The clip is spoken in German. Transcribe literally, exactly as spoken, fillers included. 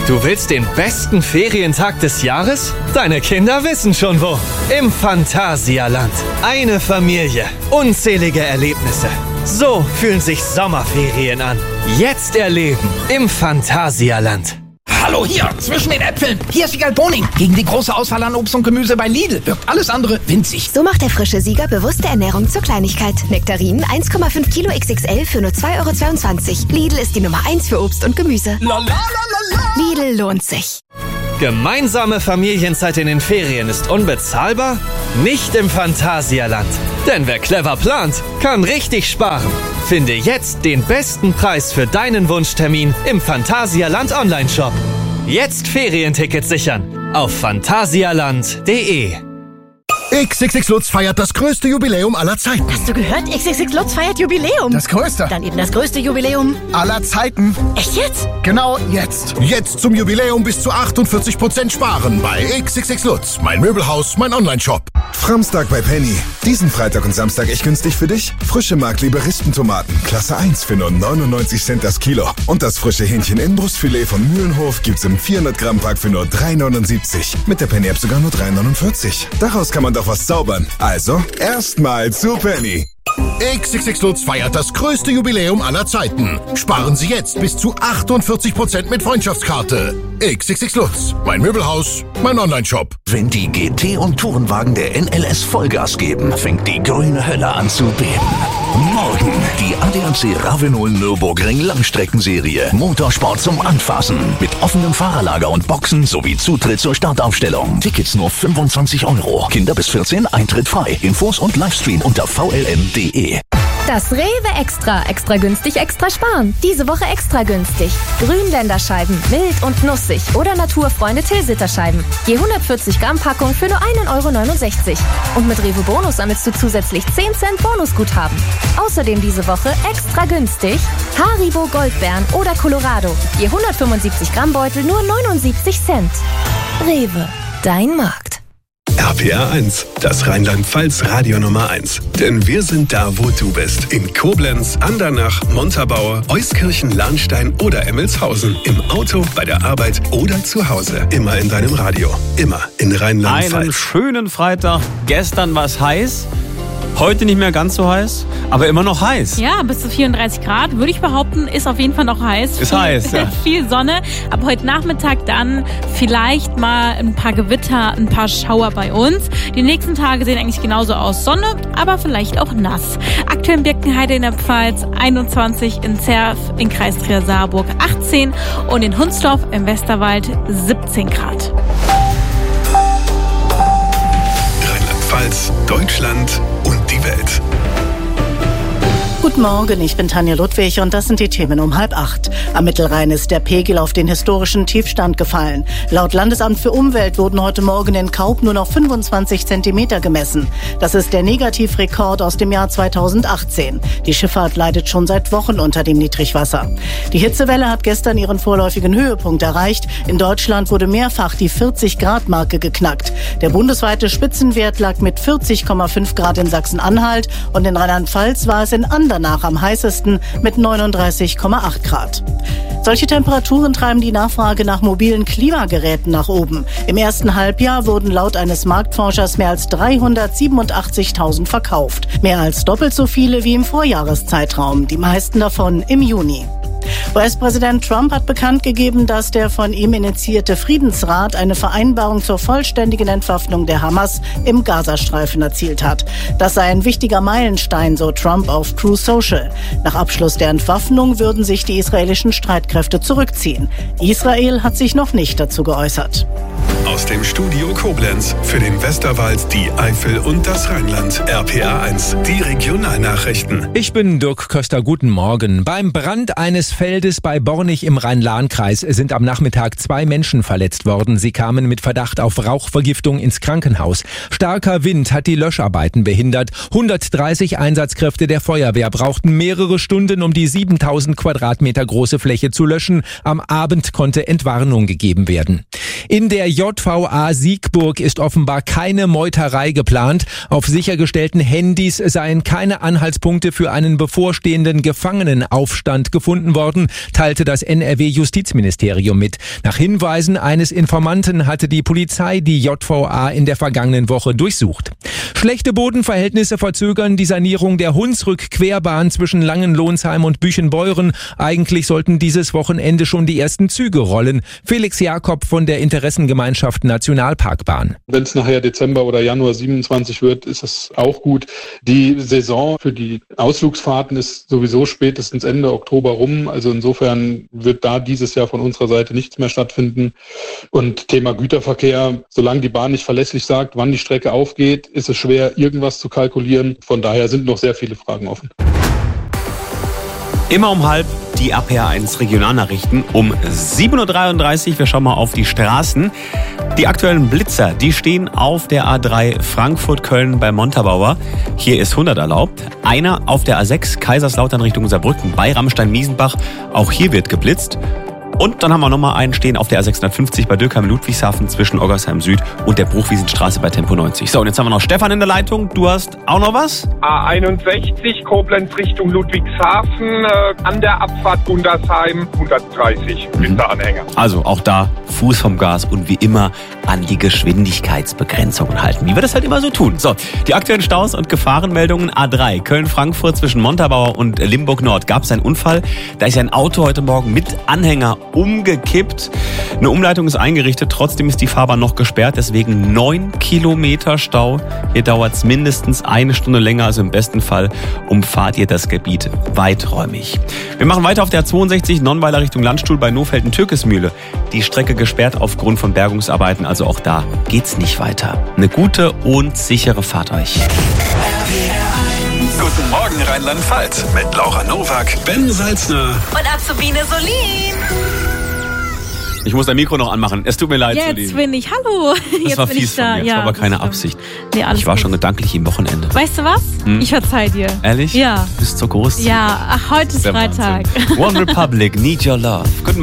Du willst den besten Ferientag des Jahres? Deine Kinder wissen schon wo. Im Phantasialand. Eine Familie. Unzählige Erlebnisse. So fühlen sich Sommerferien an. Jetzt erleben im Phantasialand. Hallo hier, zwischen den Äpfeln. Hier ist Wiegald Boning. Gegen die große Auswahl an Obst und Gemüse bei Lidl wirkt alles andere winzig. So macht der frische Sieger bewusste Ernährung zur Kleinigkeit. Nektarinen eins Komma fünf Kilo X X L für nur zwei Euro zweiundzwanzig. Lidl ist die Nummer eins für Obst und Gemüse. La, la, la, la, la. Lidl lohnt sich. Gemeinsame Familienzeit in den Ferien ist unbezahlbar? Nicht im Phantasialand. Denn wer clever plant, kann richtig sparen. Finde jetzt den besten Preis für deinen Wunschtermin im Phantasialand Online-Shop. Jetzt Ferientickets sichern auf phantasialand punkt de. X X X Lutz feiert das größte Jubiläum aller Zeiten. Hast du gehört? X X X Lutz feiert Jubiläum. Das größte. Dann eben das größte Jubiläum aller Zeiten. Echt jetzt? Genau jetzt. Jetzt zum Jubiläum bis zu achtundvierzig Prozent sparen bei X X X Lutz. Mein Möbelhaus, mein Online-Shop. Framstag bei Penny. Diesen Freitag und Samstag echt günstig für dich. Frische Mark-Liberistentomaten, Klasse eins für nur neunundneunzig Cent das Kilo. Und das frische Hähnchen-Innenbrustfilet von Mühlenhof gibt's im vierhundert Gramm Pack für nur drei neunundsiebzig. Mit der Penny-App sogar nur drei neunundvierzig. Daraus kann man doch was zaubern. Also, erstmal zu Penny. X X X Lutz feiert das größte Jubiläum aller Zeiten. Sparen Sie jetzt bis zu achtundvierzig Prozent mit Freundschaftskarte. X X X Lutz, mein Möbelhaus, mein Online-Shop. Wenn die G T- und Tourenwagen der N L S Vollgas geben, fängt die grüne Hölle an zu beben. Morgen die A D A C Ravenol Nürburgring Langstreckenserie. Motorsport zum Anfassen. Mit offenem Fahrerlager und Boxen sowie Zutritt zur Startaufstellung. Tickets nur fünfundzwanzig Euro. Kinder bis vierzehn, Eintritt frei. Infos und Livestream unter v l m punkt de. Das Rewe Extra. Extra günstig, extra sparen. Diese Woche extra günstig. Grünländerscheiben, mild und nussig. Oder Naturfreunde Tilsiterscheiben. Je hundertvierzig Gramm Packung für nur ein Euro neunundsechzig. Und mit Rewe Bonus sammelst du zusätzlich zehn Cent Bonusguthaben. Außerdem diese Woche extra günstig Haribo Goldbeeren oder Colorado. Je hundertfünfundsiebzig Gramm Beutel nur neunundsiebzig Cent. Rewe, dein Markt. R P R eins, das Rheinland-Pfalz Radio Nummer eins. Denn wir sind da, wo du bist. In Koblenz, Andernach, Montabaur, Euskirchen, Lahnstein oder Emmelshausen. Im Auto, bei der Arbeit oder zu Hause. Immer in deinem Radio. Immer in Rheinland-Pfalz. Einen schönen Freitag. Gestern war es heiß. Heute nicht mehr ganz so heiß, aber immer noch heiß. Ja, bis zu vierunddreißig Grad, würde ich behaupten, ist auf jeden Fall noch heiß. Ist viel, heiß, ja. Viel Sonne. Ab heute Nachmittag dann vielleicht mal ein paar Gewitter, ein paar Schauer bei uns. Die nächsten Tage sehen eigentlich genauso aus. Sonne, aber vielleicht auch nass. Aktuell in Birkenheide in der Pfalz einundzwanzig, in Zerf, in Kreis Trier-Saarburg achtzehn und in Hunsdorf im Westerwald siebzehn Grad. Rheinland-Pfalz, Deutschland und die Welt. Guten Morgen, ich bin Tanja Ludwig und das sind die Themen um halb acht. Am Mittelrhein ist der Pegel auf den historischen Tiefstand gefallen. Laut Landesamt für Umwelt wurden heute Morgen in Kaub nur noch fünfundzwanzig Zentimeter gemessen. Das ist der Negativrekord aus dem Jahr zweitausendachtzehn. Die Schifffahrt leidet schon seit Wochen unter dem Niedrigwasser. Die Hitzewelle hat gestern ihren vorläufigen Höhepunkt erreicht. In Deutschland wurde mehrfach die vierzig Grad Marke geknackt. Der bundesweite Spitzenwert lag mit vierzig Komma fünf Grad in Sachsen-Anhalt und in Rheinland-Pfalz war es in Andernach am heißesten mit neununddreißig Komma acht Grad. Solche Temperaturen treiben die Nachfrage nach mobilen Klimageräten nach oben. Im ersten Halbjahr wurden laut eines Marktforschers mehr als dreihundertsiebenundachtzigtausend verkauft. Mehr als doppelt so viele wie im Vorjahreszeitraum, die meisten davon im Juni. U S-Präsident Trump hat bekannt gegeben, dass der von ihm initiierte Friedensrat eine Vereinbarung zur vollständigen Entwaffnung der Hamas im Gazastreifen erzielt hat. Das sei ein wichtiger Meilenstein, so Trump auf True Social. Nach Abschluss der Entwaffnung würden sich die israelischen Streitkräfte zurückziehen. Israel hat sich noch nicht dazu geäußert. Aus dem Studio Koblenz für den Westerwald, die Eifel und das Rheinland. R P R eins, die Regionalnachrichten. Ich bin Dirk Köster, guten Morgen. Beim Brand eines Feldes bei Bornig im Rhein-Lahn-Kreis sind am Nachmittag zwei Menschen verletzt worden. Sie kamen mit Verdacht auf Rauchvergiftung ins Krankenhaus. Starker Wind hat die Löscharbeiten behindert. hundertdreißig Einsatzkräfte der Feuerwehr brauchten mehrere Stunden, um die siebentausend Quadratmeter große Fläche zu löschen. Am Abend konnte Entwarnung gegeben werden. In der J V A Siegburg ist offenbar keine Meuterei geplant. Auf sichergestellten Handys seien keine Anhaltspunkte für einen bevorstehenden Gefangenenaufstand gefunden worden, teilte das N R W-Justizministerium mit. Nach Hinweisen eines Informanten hatte die Polizei die J V A in der vergangenen Woche durchsucht. Schlechte Bodenverhältnisse verzögern die Sanierung der Hunsrück-Querbahn zwischen Langenlohnsheim und Büchenbeuren. Eigentlich sollten dieses Wochenende schon die ersten Züge rollen. Felix Jakob von der Interessengemeinschaft Nationalparkbahn. Wenn es nachher Dezember oder Januar siebenundzwanzig wird, ist das auch gut. Die Saison für die Ausflugsfahrten ist sowieso spätestens Ende Oktober rum. Also insofern wird da dieses Jahr von unserer Seite nichts mehr stattfinden. Und Thema Güterverkehr, solange die Bahn nicht verlässlich sagt, wann die Strecke aufgeht, ist es schwer, irgendwas zu kalkulieren. Von daher sind noch sehr viele Fragen offen. Immer um halb die A P R eins Regionalnachrichten um sieben Uhr dreiunddreißig. Wir schauen mal auf die Straßen. Die aktuellen Blitzer, die stehen auf der A drei Frankfurt-Köln bei Montabaur. Hier ist hundert erlaubt. Einer auf der A sechs Kaiserslautern Richtung Saarbrücken bei Ramstein-Miesenbach. Auch hier wird geblitzt. Und dann haben wir nochmal einen stehen auf der A sechshundertfünfzig bei Dürkheim-Ludwigshafen zwischen Oggersheim Süd und der Bruchwiesenstraße bei Tempo neunzig. So, und jetzt haben wir noch Stefan in der Leitung. Du hast auch noch was? A einundsechzig Koblenz Richtung Ludwigshafen äh, an der Abfahrt Gundersheim hundertdreißig Winteranhänger. Also auch da Fuß vom Gas und wie immer an die Geschwindigkeitsbegrenzungen halten. Wie wir das halt immer so tun. So, die aktuellen Staus und Gefahrenmeldungen. A drei Köln-Frankfurt zwischen Montabaur und Limburg Nord gab es einen Unfall. Da ist ein Auto heute Morgen mit Anhänger umgekippt. Eine Umleitung ist eingerichtet, trotzdem ist die Fahrbahn noch gesperrt, deswegen neun Kilometer Stau. Hier dauert es mindestens eine Stunde länger, also im besten Fall umfahrt ihr das Gebiet weiträumig. Wir machen weiter auf der A zweiundsechzig Nonnweiler Richtung Landstuhl bei Nofelden-Türkesmühle. Die Strecke gesperrt aufgrund von Bergungsarbeiten, also auch da geht's nicht weiter. Eine gute und sichere Fahrt euch. Guten Morgen Rheinland-Pfalz mit Laura Nowak, Ben Salzner und Azubine Solin. Ich muss dein Mikro noch anmachen. Es tut mir leid, Jetzt Solin. bin ich, hallo. Das Jetzt war bin fies ich da. von mir. Ja, das war aber keine stimmt. Absicht. Nee, alles ich war gut. schon gedanklich im Wochenende. Weißt du was? Hm? Ich verzeih dir. Ehrlich? Ja. Du bist so groß. Ja, ach, heute ist Der Freitag. Wahnsinn. One Republic, Need Your Love. Guten